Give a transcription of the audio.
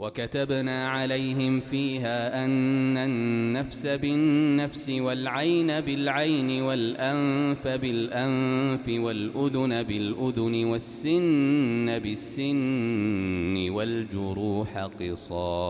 وكتبنا عليهم فيها أن النفس بالنفس والعين بالعين والأنف بالأنف والأذن بالأذن والسن بالسن والجروح قصاص.